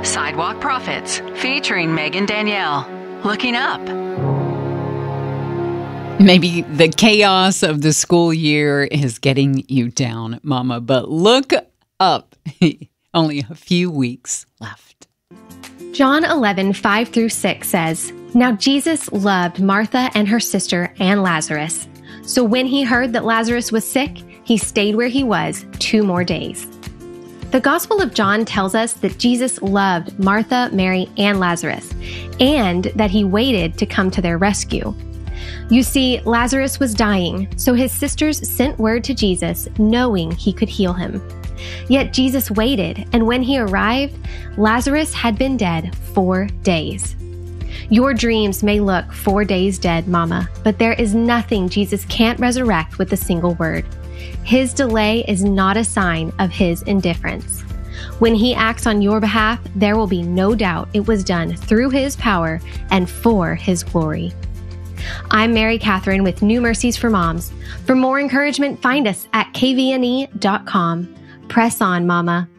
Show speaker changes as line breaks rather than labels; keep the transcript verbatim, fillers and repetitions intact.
Sidewalk Prophets, featuring Megan Danielle. Looking up.
Maybe the chaos of the school year is getting you down, Mama, but look up. Only a few weeks left.
John eleven, five through six says, Now Jesus loved Martha and her sister and Lazarus. So when he heard that Lazarus was sick, he stayed where he was two more days. The Gospel of John tells us that Jesus loved Martha, Mary, and Lazarus, and that he waited to come to their rescue. You see, Lazarus was dying, so his sisters sent word to Jesus, knowing he could heal him. Yet Jesus waited, and when he arrived, Lazarus had been dead four days. Your dreams may look four days dead, Mama, but there is nothing Jesus can't resurrect with a single word. His delay is not a sign of his indifference. When he acts on your behalf, there will be no doubt it was done through his power and for his glory. I'm Mary Catherine with New Mercies for Moms. For more encouragement, find us at k v n e dot com. Press on, Mama.